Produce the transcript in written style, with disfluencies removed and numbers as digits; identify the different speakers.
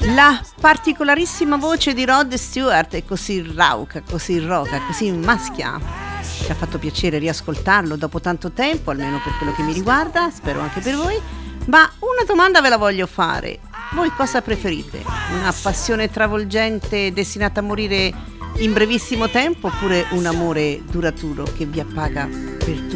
Speaker 1: La particolarissima voce di Rod Stewart è così rauca, così roca, così maschia. Ci ha fatto piacere riascoltarlo dopo tanto tempo, almeno per quello che mi riguarda, spero anche per voi. Ma una domanda ve la voglio fare. Voi cosa preferite? Una passione travolgente destinata a morire in brevissimo tempo oppure un amore duraturo che vi appaga per